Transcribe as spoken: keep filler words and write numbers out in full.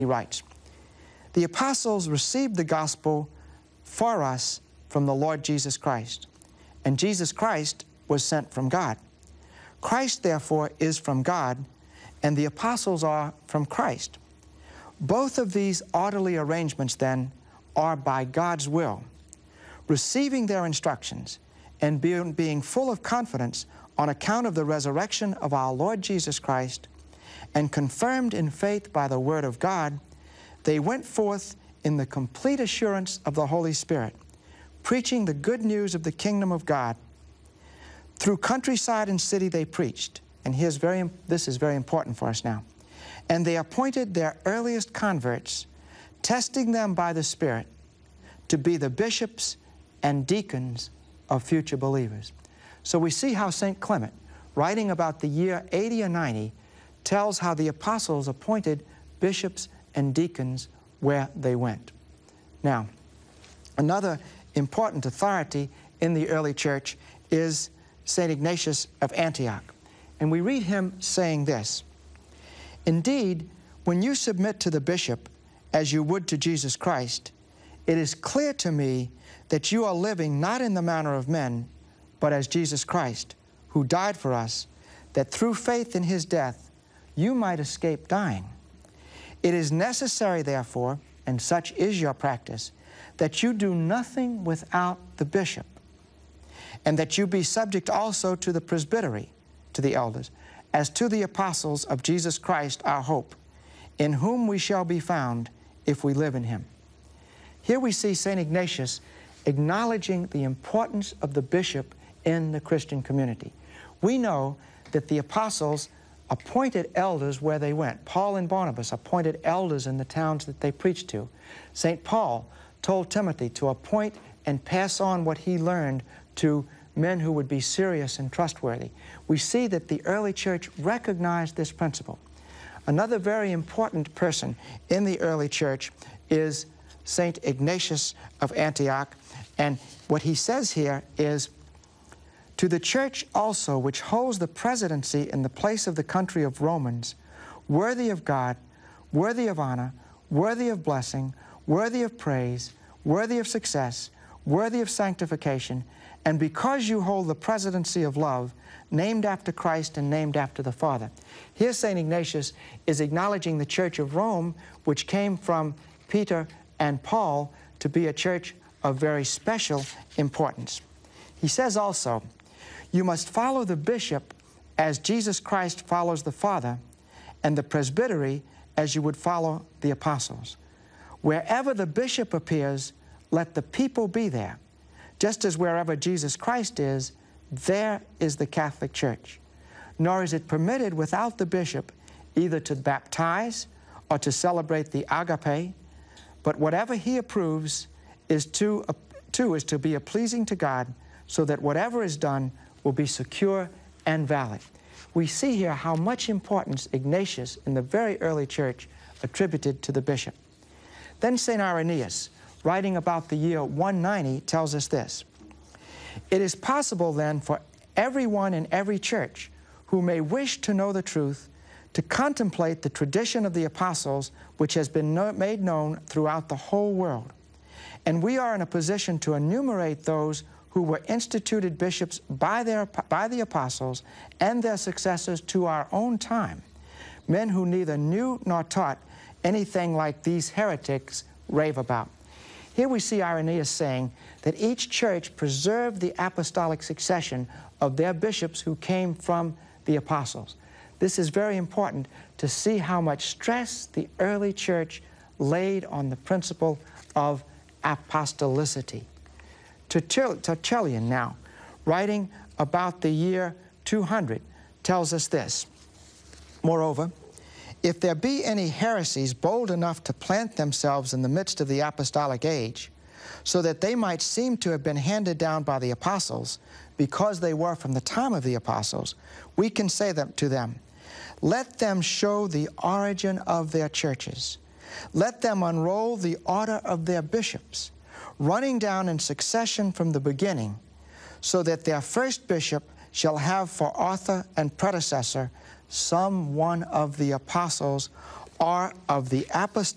He writes, "The apostles received the gospel for us from the Lord Jesus Christ, and Jesus Christ was sent from God. Christ, therefore, is from God, and the apostles are from Christ. Both of these orderly arrangements, then, are by God's will. Receiving their instructions and being, being full of confidence on account of the resurrection of our Lord Jesus Christ, and confirmed in faith by the Word of God, they went forth in the complete assurance of the Holy Spirit, preaching the good news of the kingdom of God. Through countryside and city they preached," and here's very, this is very important for us now, "and they appointed their earliest converts, testing them by the Spirit, to be the bishops and deacons of future believers." So we see how Saint Clement, writing about the year eighty or ninety, tells how the apostles appointed bishops and deacons where they went. Now, another important authority in the early church is Saint Ignatius of Antioch. And we read him saying this, "Indeed, when you submit to the bishop as you would to Jesus Christ, it is clear to me that you are living not in the manner of men, but as Jesus Christ, who died for us, that through faith in his death you might escape dying. It is necessary, therefore, and such is your practice, that you do nothing without the bishop, and that you be subject also to the presbytery, to the elders, as to the apostles of Jesus Christ our hope, in whom we shall be found if we live in him." Here we see Saint Ignatius acknowledging the importance of the bishop in the Christian community. We know that the apostles appointed elders where they went. Paul and Barnabas appointed elders in the towns that they preached to. Saint Paul told Timothy to appoint and pass on what he learned to men who would be serious and trustworthy. We see that the early church recognized this principle. Another very important person in the early church is Saint Ignatius of Antioch, and what he says here is, "To the church also which holds the presidency in the place of the country of Romans, worthy of God, worthy of honor, worthy of blessing, worthy of praise, worthy of success, worthy of sanctification, and because you hold the presidency of love, named after Christ and named after the Father." Here Saint Ignatius is acknowledging the Church of Rome, which came from Peter and Paul, to be a church of very special importance. He says also, "You must follow the bishop as Jesus Christ follows the Father, and the presbytery as you would follow the apostles. Wherever the bishop appears, let the people be there, just as wherever Jesus Christ is, there is the Catholic Church. Nor is it permitted without the bishop either to baptize or to celebrate the agape, but whatever he approves is to, uh, to, is to be a pleasing to God, so that whatever is done will be secure and valid." We see here how much importance Ignatius in the very early church attributed to the bishop. Then Saint Irenaeus, writing about the year one ninety, tells us this, "It is possible then for everyone in every church who may wish to know the truth to contemplate the tradition of the apostles, which has been no made known throughout the whole world. And we are in a position to enumerate those who were instituted bishops by, their, by the apostles and their successors to our own time, men who neither knew nor taught anything like these heretics rave about." Here we see Irenaeus saying that each church preserved the apostolic succession of their bishops who came from the apostles. This is very important to see how much stress the early church laid on the principle of apostolicity. Tertullian now, writing about the year two hundred, tells us this, "Moreover, if there be any heresies bold enough to plant themselves in the midst of the apostolic age, so that they might seem to have been handed down by the apostles, because they were from the time of the apostles, we can say them, to them, let them show the origin of their churches. Let them unroll the order of their bishops, running down in succession from the beginning, so that their first bishop shall have for author and predecessor some one of the apostles or of the apostolic